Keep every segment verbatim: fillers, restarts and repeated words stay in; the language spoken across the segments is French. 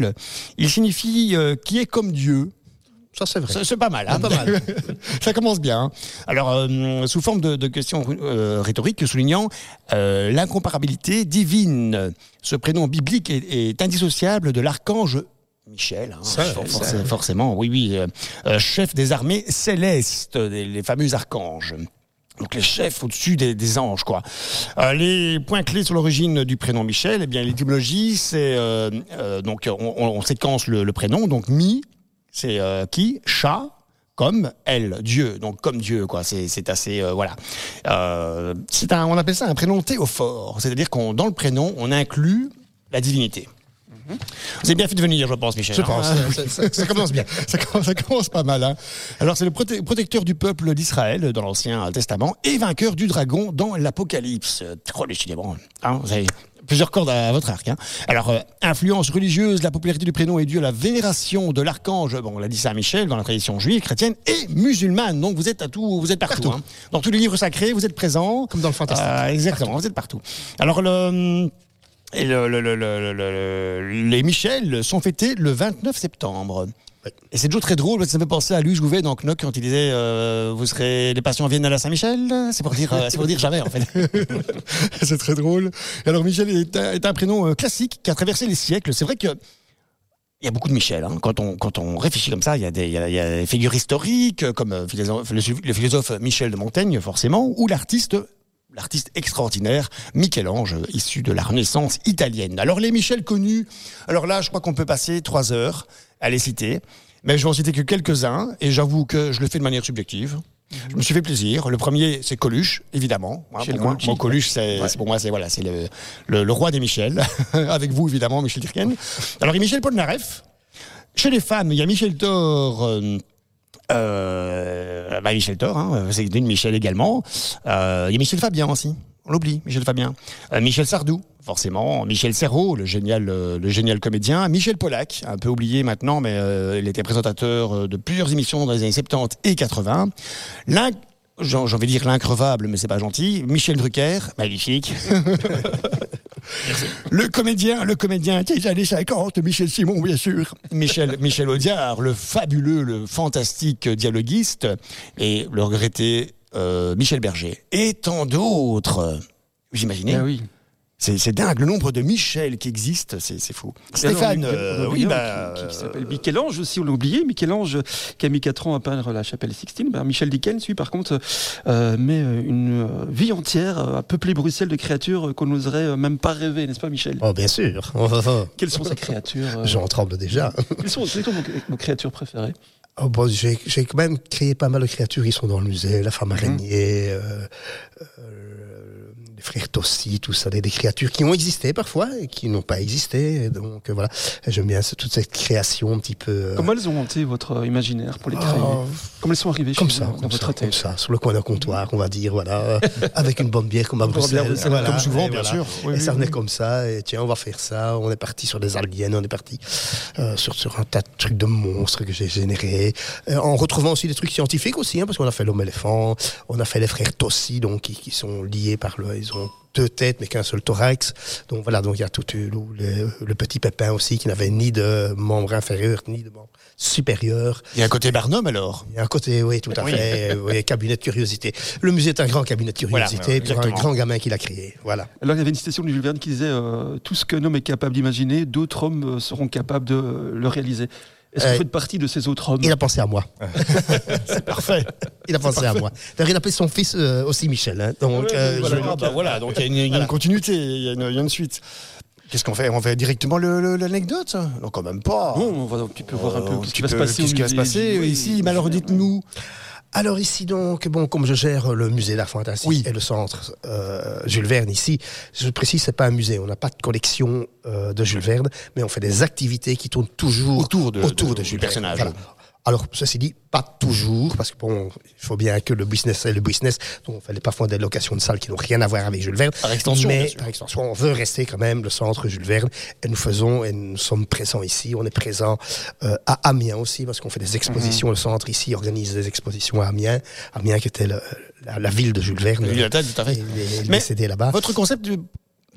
Il signifie euh, qui est comme Dieu. Ça, c'est vrai. C'est, c'est pas mal. Hein, pas mal. Ça commence bien. Hein. Alors, euh, sous forme de, de question euh, rhétorique, soulignant euh, l'incomparabilité divine. Ce prénom biblique est, est indissociable de l'archange Michel. Hein, ça, for- ça. forc- forcément, oui, oui. Euh, euh, chef des armées célestes, les, les fameux archanges. Donc les chefs au-dessus des, des anges, quoi. Euh, les points clés sur l'origine du prénom Michel, eh bien l'étymologie, c'est euh, euh, donc on, on séquence le, le prénom, donc mi, c'est euh, qui, chat, comme elle, Dieu, donc comme Dieu, quoi. C'est, c'est assez, euh, voilà. Euh, c'est un, on appelle ça un prénom théophore, c'est-à-dire qu'on dans le prénom, on inclut la divinité. Vous avez bien fait de venir, je pense, Michel. Je hein. pense. ça, ça- ça commence bien. Ça commence, ça commence pas mal. Hein. Alors, c'est le prote- protecteur du peuple d'Israël dans l'Ancien Testament et vainqueur du dragon dans l'Apocalypse. Oh, décidément. Hein, vous avez plusieurs cordes à votre arc. Hein. Alors, euh, influence religieuse, la popularité du prénom est due à la vénération de l'archange, bon, on l'a dit Saint-Michel, dans la tradition juive, chrétienne et musulmane. Donc, vous êtes à tout, vous êtes partout. Partout. Hein. Dans tous les livres sacrés, vous êtes présents. Comme dans le fantastique. Euh, exactement, vous êtes partout. Alors, le... Et le, le, le, le, le, le- les Michel sont fêtés le vingt-neuf septembre. Oui. Et c'est toujours très drôle, parce que ça me fait penser à Louis Jouvet dans Knock quand il disait euh, vous serez les patients viennent à la Saint-Michel. C'est pour dire, euh, c'est pour dire jamais en fait. C'est très drôle. Et alors Michel est un, est un prénom euh, classique qui a traversé les siècles. C'est vrai que il y a beaucoup de Michel. Hein. Quand on quand on réfléchit comme ça, il y a des il y a, il y a des figures historiques euh, comme euh, philosophe- le, le philosophe Michel de Montaigne forcément, ou l'artiste. L'artiste extraordinaire, Michel-Ange, issu de la Renaissance italienne. Alors les Michel connus, alors là je crois qu'on peut passer trois heures à les citer, mais je vais en citer que quelques-uns, et j'avoue que je le fais de manière subjective. Je me suis fait plaisir. Le premier, c'est Coluche, évidemment. Hein, Michel pour moi, Colucci. Bon, Coluche, c'est, Ouais. c'est pour moi, c'est voilà, c'est le, le, le roi des Michel. Avec vous, évidemment, Michel Dirken. Alors, il y a Michel Polnareff. Chez les femmes, il y a Michel Thor. Euh, euh, bah Michel Thor, hein, c'est une Michel également. Euh, il y a Michel Fabien aussi. On l'oublie, Michel Fabien. Euh, Michel Sardou, forcément. Michel Serrault, le génial, euh, le génial comédien. Michel Polac, un peu oublié maintenant, mais euh, il était présentateur euh, de plusieurs émissions dans les années soixante-dix et quatre-vingts. L'un, j'en, j'en vais dire l'increvable, mais c'est pas gentil. Michel Drucker, magnifique. Le comédien, le comédien des années cinquante, Michel Simon, bien sûr. Michel, Michel Audiard, le fabuleux, le fantastique dialoguiste. Et le regretté euh, Michel Berger. Et tant d'autres. Vous imaginez Ah oui. c'est, c'est dingue, le nombre de Michel qui existent, c'est, c'est fou. Et alors, Stéphane, on euh, oublie oui, un bah... qui, qui s'appelle Michel-Ange aussi, on l'a oublié. Michel-Ange qui a mis quatre ans à peindre la chapelle Sixtine. Ben, Michel Dickens, lui, par contre, euh, met une euh, vie entière à peupler Bruxelles de créatures qu'on n'oserait euh, même pas rêver, n'est-ce pas, Michel? Oh, bien sûr. Oh, oh, oh. Quelles sont ces créatures euh, J'en tremble déjà. Quelles sont, quelles sont vos, vos créatures préférées? Oh, bon, j'ai, j'ai quand même créé pas mal de créatures qui sont dans le musée, la femme araignée, euh, euh, les frères Tossi, tout ça, des, des créatures qui ont existé parfois et qui n'ont pas existé. Et donc euh, voilà, et j'aime bien ce- toute cette création un petit peu. euh, Comment elles ont hanté votre imaginaire pour les créer? oh, Comment elles sont arrivées comme chez ça, vous, comme dans ça, votre comme tête? ça, sur le coin d'un comptoir, on va dire, voilà, euh, avec une bonne bière comme à Une bonne bière, Bruxelles. c'est voilà, comme souvent, et bien voilà. sûr. Oui, et oui, ça oui. venait comme ça, et tiens, on va faire ça. On est parti sur des aliens, on est parti euh, sur, sur un tas de trucs de monstres que j'ai générés, euh, en retrouvant aussi des trucs scientifiques aussi, hein, parce qu'on a fait l'homme-éléphant, on a fait les frères Tossi, donc qui, qui sont liés par le, ils ont deux têtes mais qu'un seul thorax. Donc voilà, donc il y a tout le, le, le petit Pépin aussi qui n'avait ni de membre inférieur ni de membre supérieur. Il y a un côté Barnum alors. Il y a un côté, oui, tout à Oui. fait, oui, cabinet de curiosité. Le musée est un grand cabinet de curiosité Voilà, pour un exactement. grand gamin qui l'a créé. Voilà. Alors il y avait une citation de Jules Verne qui disait euh, tout ce qu'un homme est capable d'imaginer, d'autres hommes euh, seront capables de euh, le réaliser. Est-ce que Euh, vous faites partie de ces autres hommes? Il a pensé à moi. C'est parfait. Il a pensé à moi. D'ailleurs, il appelait son fils euh, aussi Michel. Hein. Donc, Ouais, euh, voilà, je- ah, bah voilà, donc il y a une, il y a une Voilà. continuité, il y, a une- il y a une suite. Qu'est-ce qu'on fait? On fait directement le, le- l'anecdote? Non, quand même pas. Non, on va un petit peu voir un peu Euh, ce un qui petit va se peu, passer. Qu'est-ce au qui va se musée. passer Oui, ici? oui, Mais alors, oui. dites-nous. Alors ici donc, bon, comme je gère le musée d'art fantastique Oui. et le centre euh, Jules Verne ici, je précise, c'est pas un musée, on n'a pas de collection euh, de Jules Verne, mais on fait des activités qui tournent toujours Autour de- autour de- de, du Jules personnage. Verne. Voilà. Alors, ceci dit, pas toujours, parce que bon, il faut bien que le business est le business, donc on fait parfois des locations de salles qui n'ont rien à voir avec Jules Verne. Par extension, bien mais sûr. par extension, on veut rester quand même le centre Jules Verne, et nous faisons, et nous sommes présents ici, on est présents euh, à Amiens aussi, parce qu'on fait des expositions, Mhm. le centre ici organise des expositions à Amiens, Amiens qui était le- la, la ville de Jules Verne. Oui, la tête, tout à fait. Il est, il est Mais décédé là-bas. Votre concept de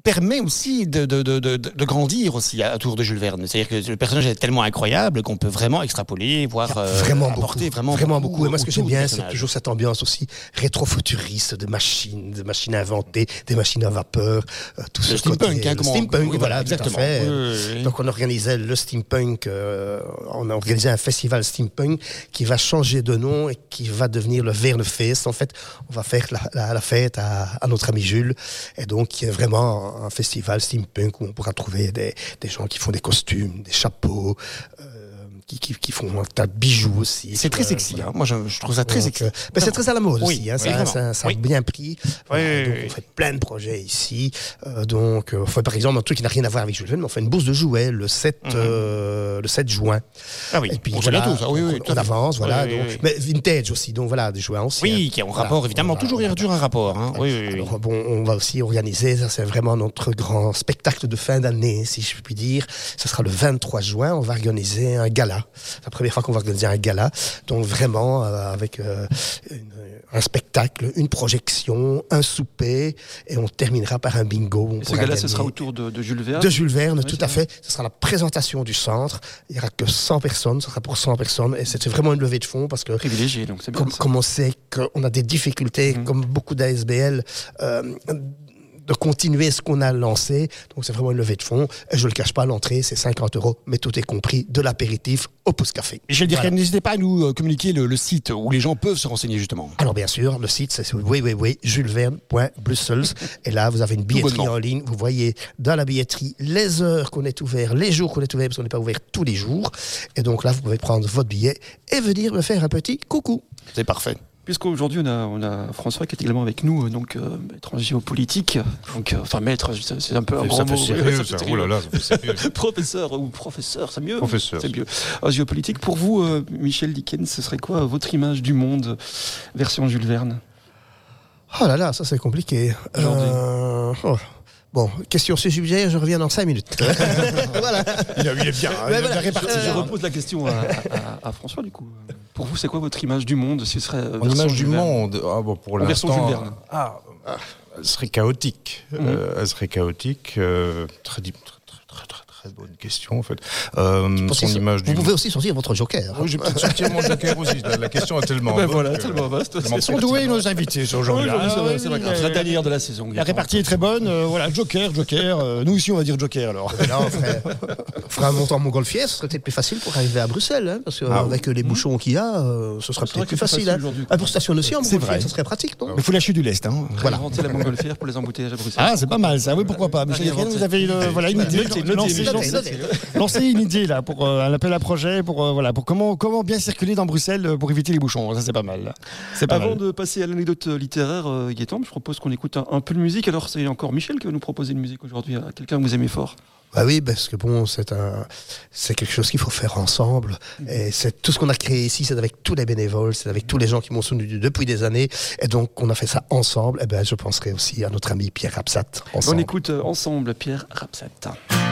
permet aussi de, de, de, de, de grandir aussi autour de Jules Verne. C'est-à-dire que le personnage est tellement incroyable qu'on peut vraiment extrapoler, voire euh, vraiment apporter beaucoup, vraiment, vraiment beaucoup. beaucoup. Et moi, ce que j'aime autour du bien, c'est personnage. toujours cette ambiance aussi rétro-futuriste de machines, de machines inventées, des machines à vapeur, euh, tout Le ce steampunk, côté, hein, le comment- steampunk, oui, voilà, exactement. tout à fait. Oui, oui, oui. Donc, on organisait le steampunk, euh, on a organisé un festival steampunk qui va changer de nom et qui va devenir le Vernefest. En fait, on va faire la, la, la fête à, à notre ami Jules. Et donc, il y a vraiment un festival steampunk où on pourra trouver des, des gens qui font des costumes, des chapeaux, euh, qui, qui, qui font un tas de bijoux aussi. C'est très Euh, sexy. voilà. Hein. Moi, je, je trouve ça très Donc, sexy. euh, mais c'est très à la mode Oui, aussi, hein, oui, ça, vraiment. ça, ça Oui. a bien pris. Voilà, oui, donc oui. on fait plein de projets ici. Euh, donc, euh, on fait par exemple un truc qui n'a rien à voir avec Jules Verne, mais on fait une bourse de jouets le sept, Mhm. euh, le sept juin. Ah oui, Et puis on sait voilà, bientôt, ça. Oui, oui, tout on à fait. avance, voilà. Oui, oui, donc, oui. Mais vintage aussi, donc voilà, des jouets anciens. Oui, qui ont Voilà, rapport, évidemment. voilà, toujours, il y a voilà. toujours un rapport. Hein. Oui, oui, oui. Alors, bon, on va aussi organiser, ça c'est vraiment notre grand spectacle de fin d'année, si je puis dire. Ce sera le vingt-trois juin, on va organiser un gala. C'est la première fois qu'on va organiser un gala. Donc vraiment, euh, avec euh, une- un spectacle, une projection, un souper, et on terminera par un bingo. On Et ce pourra gars-là, ce gagner sera autour de, de Jules Verne. de Jules Verne, Oui, tout c'est à vrai. fait. Ce sera la présentation du centre. Il n'y aura que cent personnes, ce sera pour cent personnes, et c'était vraiment une levée de fonds parce que Privilégié, donc c'est bien. comme, ça. comme on sait qu'on a des difficultés, Mhm. comme beaucoup d'A S B L, euh, de continuer ce qu'on a lancé. Donc c'est vraiment une levée de fonds. Et je ne le cache pas, l'entrée, c'est cinquante euros, mais tout est compris, de l'apéritif au pouce café. Michel Dirken, Voilà. n'hésitez pas à nous euh, communiquer le, le site où les gens peuvent se renseigner justement. Alors bien sûr, le site c'est w w w point jules verne point brussels et là vous avez une billetterie bonnement. en ligne, vous voyez dans la billetterie les heures qu'on est ouvert, les jours qu'on est ouvert parce qu'on n'est pas ouvert tous les jours et donc là vous pouvez prendre votre billet et venir me faire un petit coucou. C'est parfait. Puisqu'aujourd'hui, on a, on a François qui est également avec nous, euh, donc euh, maître en géopolitique. Donc, euh, enfin, maître, c'est c'est un peu un Ça grand fait mot. sérieux, Ouais, ça. fait Oh là sérieux. là, ça fait sérieux. Professeur ou professeur, c'est mieux. Professeur. C'est mieux. En géopolitique, pour vous, euh, Michel Dickens, ce serait quoi votre image du monde, version Jules Verne? Oh là là, ça c'est compliqué. Aujourd'hui. Euh, oh. Bon, question sur sujet, je reviens dans cinq minutes. voilà. Il, est bien. Ouais, voilà. Je, je Euh, repose la question à, à- à François, du coup. Pour vous, c'est quoi votre image du monde? Ce serait euh, Mon version image du Jules Verne. monde, ah, bon, pour En version l'instant, Jules Verne. ah, ah, elle serait chaotique. Mhm. Euh, elle serait chaotique. euh, très, di- très, très, très, très, très bonne question en fait. Euh, Pour son sortir- image vous du pouvez aussi sortir votre joker. Oui, je vais peut-être sortir mon joker aussi. La, la question est tellement Ben bonne voilà, que- tellement vaste. tellement Ils Ils sont doués nos invités aujourd'hui. Aujourd'hui, c'est Ah, vrai, oui, c'est vrai. oui, C'est la euh, dernière de la saison. La répartie est très bonne. euh, voilà, Joker, Joker. euh, nous ici, on va dire Joker alors. Là, on ferait, on ferait un montant montgolfière, ce serait peut-être plus facile pour arriver à Bruxelles, hein, parce Ah qu'avec les bouchons qu'il y a, euh, ce sera C'est vrai peut-être plus que c'est facile. facile Hein. aujourd'hui. Ah, pour stationner aussi en C'est montgolfière, vrai. ce serait pratique, non Il faut lâcher du lest. Hein. Voilà. Inventer la montgolfière pour les embouteillages à Bruxelles. Ah, c'est pas mal ça. Oui, pourquoi pas. Michel Dirken, vous avez une, voilà, une idée. Notez, notez, Lancez- Michel, lancez- notez. lancez une idée là pour euh, un appel à projet pour euh, voilà pour comment comment bien circuler dans Bruxelles euh, pour éviter les bouchons. Ça c'est pas mal. C'est pas Avant mal. de passer à l'anecdote littéraire, euh, Gaëtan, je propose qu'on écoute un, un peu de musique. Alors, c'est encore Michel qui va nous proposer une musique aujourd'hui. hein. Quelqu'un que vous aimez fort. Bah oui, parce que bon, c'est un, c'est quelque chose qu'il faut faire ensemble. Et c'est tout ce qu'on a créé ici, c'est avec tous les bénévoles, c'est avec tous les gens qui m'ont soutenu depuis des années. Et donc, on a fait ça ensemble. Et ben, je penserai aussi à notre ami Pierre Rapsat. On Ensemble. écoute euh, ensemble Pierre Rapsat.